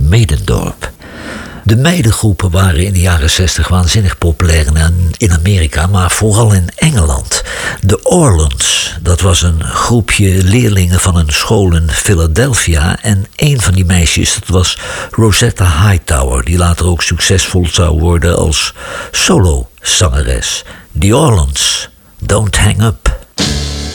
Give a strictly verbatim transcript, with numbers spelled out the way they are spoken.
Meidendorp. De meidengroepen waren in de jaren zestig waanzinnig populair in Amerika, maar vooral in Engeland. De Orlons, dat was een groepje leerlingen van een school in Philadelphia. En een van die meisjes, dat was Rosetta Hightower, die later ook succesvol zou worden als solozangeres. The Orlons, Don't Hang Up.